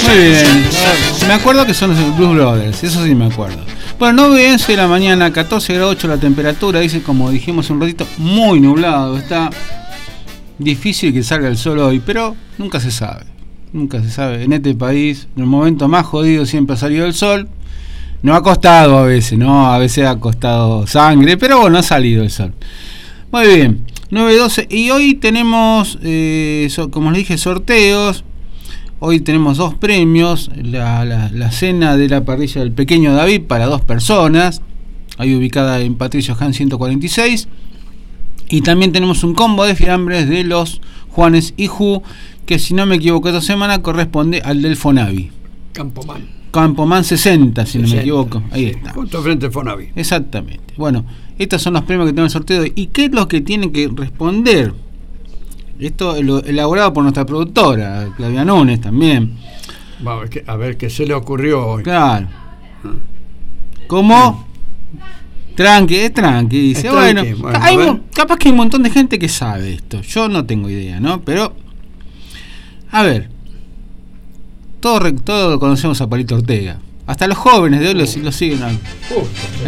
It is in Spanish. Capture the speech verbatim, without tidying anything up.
Muy bien. Me acuerdo que son los Blues Brothers, eso sí me acuerdo. Bueno, nueve y once de la mañana, catorce grados ocho la temperatura, dice, como dijimos un ratito, muy nublado. Está difícil que salga el sol hoy, pero nunca se sabe. Nunca se sabe. En este país, en el momento más jodido siempre ha salido el sol. No ha costado a veces, ¿no? A veces ha costado sangre, pero bueno, ha salido el sol. Muy bien, nueve y doce. Y hoy tenemos, eh, so, como les dije, sorteos. Hoy tenemos dos premios. La, la, la cena de la parrilla del pequeño David para dos personas. Ahí ubicada en Patricio Han ciento cuarenta y seis. Y también tenemos un combo de fiambres de los Juanes y Ju, que si no me equivoco esta semana corresponde al del Fonavi. Campomán. Campomán sesenta, si sesenta, no me equivoco. Ahí sí, está. Justo frente al Fonavi. Exactamente. Bueno, estos son los premios que tenemos en el sorteo. ¿Y qué es lo que tienen que responder? Esto es lo elaborado por nuestra productora, Claudia Núñez también. Vamos a ver, qué, a ver qué se le ocurrió hoy. Claro. ¿Cómo? Tranqui, es tranqui. Dice, es tranqui. bueno, bueno hay, capaz que hay un montón de gente que sabe esto. Yo no tengo idea, ¿no? Pero, a ver. Todos todo conocemos a Palito Ortega. Hasta los jóvenes de hoy uh. lo, lo siguen. Uh.